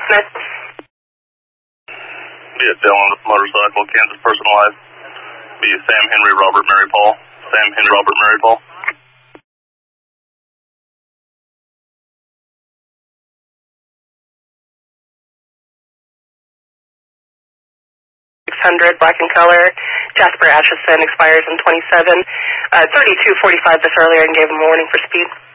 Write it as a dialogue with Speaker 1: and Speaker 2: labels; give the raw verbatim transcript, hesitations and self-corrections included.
Speaker 1: Next.
Speaker 2: Be a Dylan with motorcycle, Kansas personalized. Be a Sam Henry Robert Mary Paul. Sam Henry Robert Mary Paul.
Speaker 1: six hundred, black in color. Jasper Atchison expires in twenty-seven. Uh, thirty-two forty-five this earlier and gave him a warning for speed.